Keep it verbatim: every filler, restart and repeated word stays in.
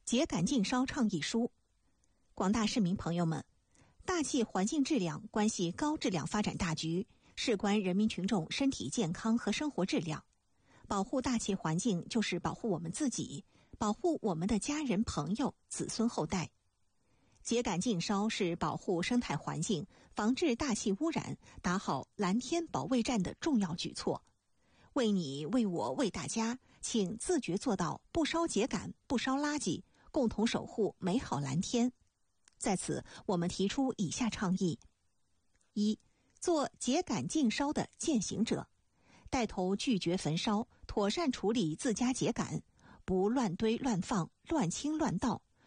秸秆禁烧倡议书。广大市民朋友们，大气环境质量关系高质量发展大局，事关人民群众身体健康和生活质量。保护大气环境就是保护我们自己，保护我们的家人朋友、子孙后代。秸秆禁烧是保护生态环境、防治大气污染、打好蓝天保卫战的重要举措。为你、为我、为大家，请自觉做到不烧秸秆、不烧垃圾，共同守护美好蓝天。在此，我们提出以下倡议：一、做秸秆禁烧的践行者，带头拒绝焚烧，妥善处理自家秸秆，不乱堆乱放、乱倾乱倒，